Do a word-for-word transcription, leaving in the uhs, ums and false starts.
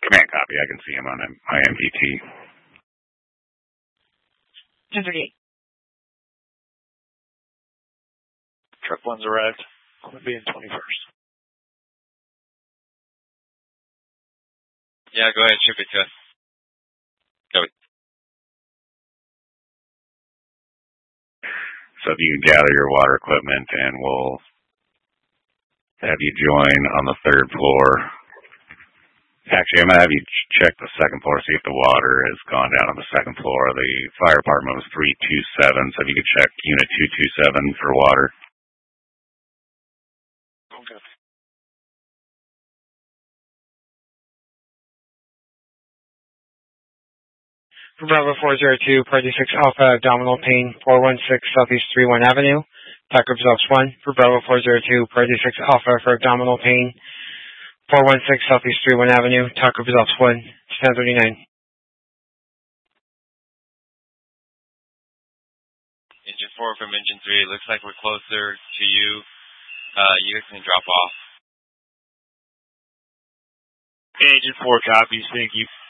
Command copy. I can see him on my M D T. ten thirty-eight. Truck one's arrived. I'm going to be in twenty-first. Yeah, go ahead. Ship it to us. Copy. So if you can gather your water equipment, and we'll have you join on the third floor. Actually, I'm going to have you check the second floor, see if the water has gone down on the second floor. The fire department was three two seven, so if you could check unit two two seven for water. Okay. For Bravo four zero two, Party six Alpha, abdominal pain, four one six Southeast three one Avenue. Taco results one. For Bravo four zero two, Party six Alpha for abdominal pain, four one six Southeast three one Avenue. Taco results one. ten thirty-nine. Engine four from engine three. It looks like we're closer to you. Uh, you guys can drop off. Engine four copies. Thank you.